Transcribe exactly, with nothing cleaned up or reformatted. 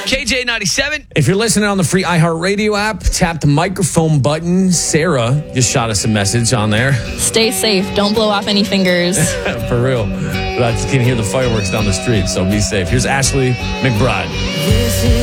K J ninety-seven. If you're listening on the free iHeartRadio app, tap the microphone button. Sarah just shot us a message on there. Stay safe. Don't blow off any fingers. For real. I can hear the fireworks down the street, so be safe. Here's Ashley McBride.